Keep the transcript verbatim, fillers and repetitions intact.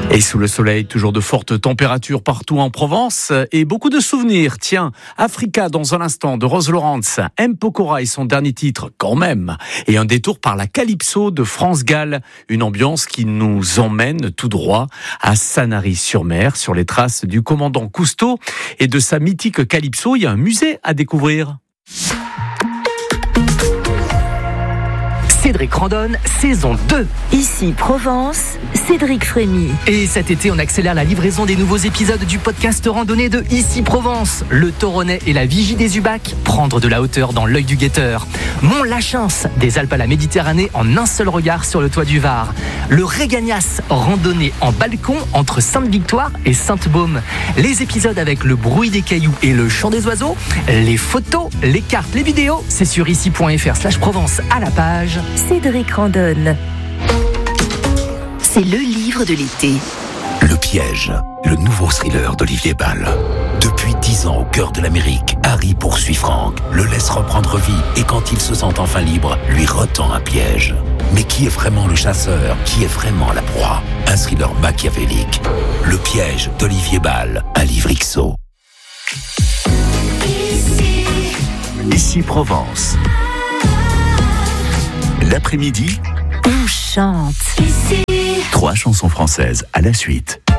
Et sous le soleil, toujours de fortes températures partout en Provence et beaucoup de souvenirs. Tiens, Africa dans un instant de Rose Lawrence, M. Pokora et son dernier titre quand même. Et un détour par la Calypso de France Gall. Une ambiance qui nous emmène tout droit à Sanary-sur-Mer, sur les traces du commandant Cousteau et de sa mythique Calypso. Il y a un musée à découvrir. Cédric Randonne, saison deux. Ici Provence, Cédric Frémy. Et cet été, on accélère la livraison des nouveaux épisodes du podcast randonnée de Ici Provence. Le Toronnais et la Vigie des Ubacs, prendre de la hauteur dans l'œil du guetteur. Mont Lachance, des Alpes à la Méditerranée en un seul regard sur le toit du Var. Le Régagnas, randonnée en balcon entre Sainte-Victoire et Sainte-Baume. Les épisodes avec le bruit des cailloux et le chant des oiseaux. Les photos, les cartes, les vidéos, c'est sur ici.fr slash Provence à la page. Cédric Randonne. C'est le livre de l'été. Le Piège, le nouveau thriller d'Olivier Bal. Depuis dix ans au cœur de l'Amérique, Harry poursuit Frank, le laisse reprendre vie et quand il se sent enfin libre, lui retend un piège. Mais qui est vraiment le chasseur? Qui est vraiment la proie? Un thriller machiavélique. Le Piège d'Olivier Bal, un livre X O. Ici, Ici Provence. L'après-midi, On chante. ici. trois chansons françaises à la suite.